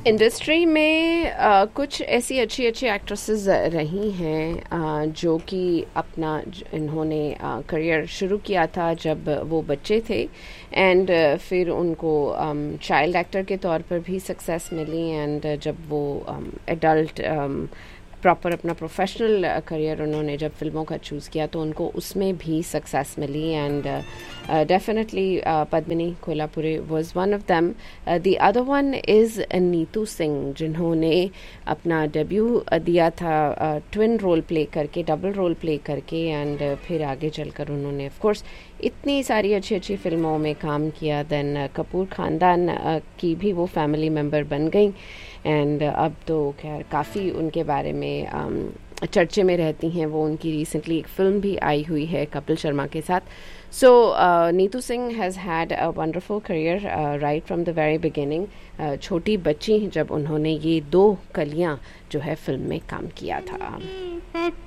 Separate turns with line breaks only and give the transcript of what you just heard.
Industry में कुछ ऐसी अच्छी अच्छी एक्ट्रेसेस रही हैं जो कि इन्होंने करियर शुरू किया था जब वो बच्चे थे एंड फिर उनको चाइल्ड एक्टर के तौर पर भी सक्सेस मिली एंड जब वो एडल्ट प्रॉपर अपना प्रोफेशनल करियर उन्होंने जब फिल्मों का चूज़ किया तो उनको उसमें भी success milli and definitely Padmini Kolhapure was one of them. The other one is Neetu Singh जिन्होंने अपना डेब्यू दिया था ट्विन रोल प्ले करके, डबल रोल प्ले करके एंड फिर आगे चलकर उन्होंने ऑफ कोर्स इतनी सारी अच्छी अच्छी फिल्मों में काम किया. देन कपूर ख़ानदान की भी वो फैमिली मेम्बर बन गई एंड अब तो खैर काफ़ी उनके बारे में चर्चे में रहती हैं. वो उनकी रिसेंटली एक फिल्म भी आई हुई है कपिल शर्मा के साथ. सो Neetu Singh has had a wonderful career right from the very beginning. छोटी बच्ची जब उन्होंने ये 2 कलियां जो है फिल्म में काम किया था.